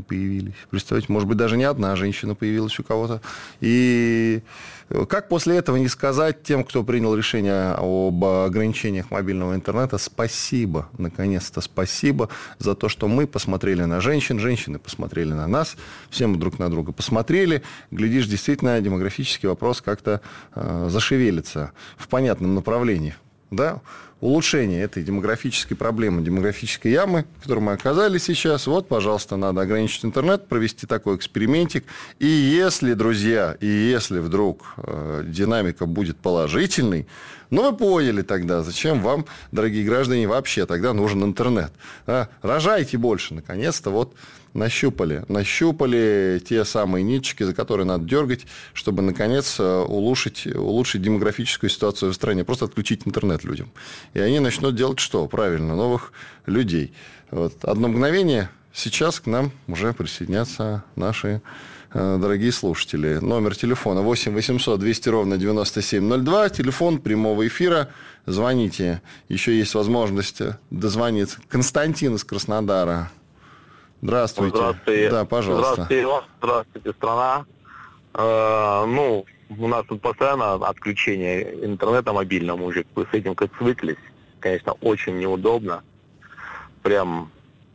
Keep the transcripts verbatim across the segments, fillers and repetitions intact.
появились. Представляете, может быть, даже не одна женщина появилась у кого-то. И как после этого не сказать тем, кто принял решение об ограничениях мобильного интернета, спасибо, наконец-то спасибо за то, что мы посмотрели на женщин, женщины посмотрели на нас, все мы друг на друга посмотрели. Глядишь, действительно, демографический вопрос как-то э, зашевелится в понятном направлении. Да? Улучшение этой демографической проблемы, демографической ямы, в которой мы оказались сейчас. Вот, пожалуйста, надо ограничить интернет, провести такой экспериментик. И если, друзья, и если вдруг э, динамика будет положительной, ну, вы поняли тогда, зачем вам, дорогие граждане, вообще тогда нужен интернет. Да? Рожайте больше, наконец-то, вот нащупали. Нащупали те самые ниточки, за которые надо дергать, чтобы, наконец, улучшить, улучшить демографическую ситуацию в стране. Просто отключить интернет людям. И они начнут делать что? Правильно, новых людей. Вот. Одно мгновение, сейчас к нам уже присоединятся наши э, дорогие слушатели. Номер телефона восемь восемьсот двести ровно девяносто семь ноль два. Телефон прямого эфира. Звоните. Еще есть возможность дозвониться. Константин из Краснодара. Здравствуйте. Здравствуйте. Да, пожалуйста. Здравствуйте, Иван. Здравствуйте, страна. Э, ну, у нас тут постоянно отключение интернета мобильного, мы уже с этим как свыклись. Конечно, очень неудобно. Прям...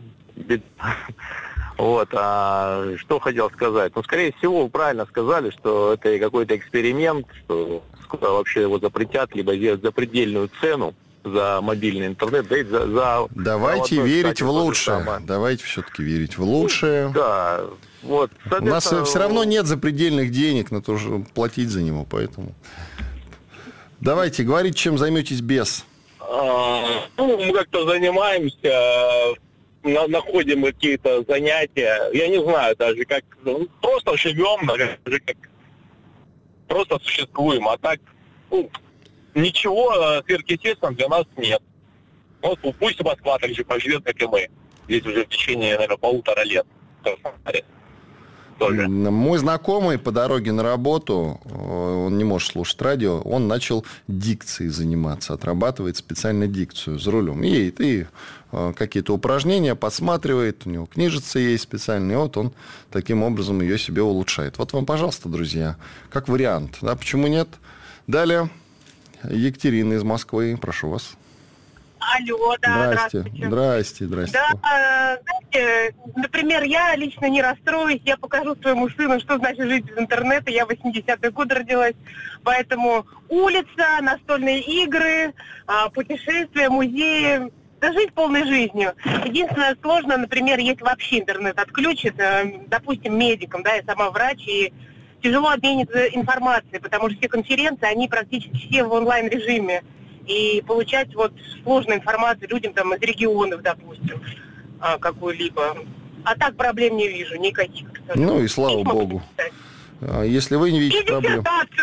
Вот. А что хотел сказать? Ну, скорее всего, вы правильно сказали, что это какой-то эксперимент, что скоро вообще его запретят, либо сделать запредельную цену за мобильный интернет, да и за... за Давайте за верить кстати, в лучшее. Давайте все-таки верить в лучшее. Да, вот. У нас все равно нет запредельных денег на то, чтобы платить за него, поэтому... Давайте, говорите, чем займетесь без. А, ну, мы как-то занимаемся, на, находим какие-то занятия. Я не знаю даже, как... Ну, просто живем, даже как... Просто существуем, а так... Ну, ничего сверхъестественного для нас нет. Вот пусть Москва так же поживет, как и мы. Здесь уже в течение, наверное, полутора лет. Тоже. Мой знакомый по дороге на работу, он не может слушать радио, он начал дикцией заниматься, отрабатывает специально дикцию за рулем. Едет и какие-то упражнения подсматривает, у него книжица есть специальная, и вот он таким образом ее себе улучшает. Вот вам, пожалуйста, друзья, как вариант. Да, почему нет? Далее. Екатерина из Москвы, прошу вас. Алло, да, здрасте. здравствуйте. Здрасте, здрасте. Да, знаете, например, я лично не расстроюсь, я покажу своему сыну, что значит жить без интернета. Я в восьмидесятые годы родилась, поэтому улица, настольные игры, путешествия, музеи, да жить полной жизнью. Единственное, сложно, например, если вообще интернет отключит, допустим, медикам, да, я сама врач, и тяжело обмениться информацией, потому что все конференции, они практически все в онлайн-режиме. И получать вот сложную информацию людям там из регионов, допустим, какую-либо. А так проблем не вижу никаких. Ну и слава не богу. Если вы не видите и проблем...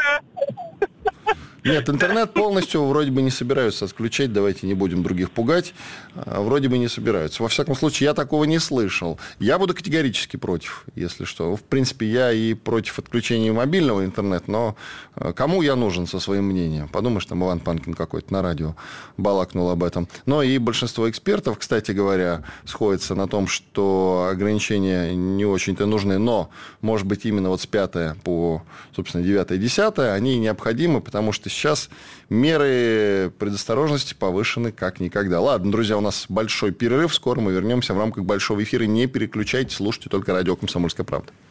Нет, интернет полностью вроде бы не собираются отключать, давайте не будем других пугать, вроде бы не собираются. Во всяком случае, я такого не слышал. Я буду категорически против, если что. В принципе, я и против отключения мобильного интернета, но кому я нужен со своим мнением? Подумаешь, там Иван Панкин какой-то на радио балакнул об этом. Но и большинство экспертов, кстати говоря, сходятся на том, что ограничения не очень-то нужны, но, может быть, именно вот с пятого по, собственно, девятое и десятое они необходимы, потому что сейчас меры предосторожности повышены как никогда. Ладно, друзья, у нас большой перерыв. Скоро мы вернемся в рамках большого эфира. Не переключайтесь, слушайте только радио «Комсомольская правда».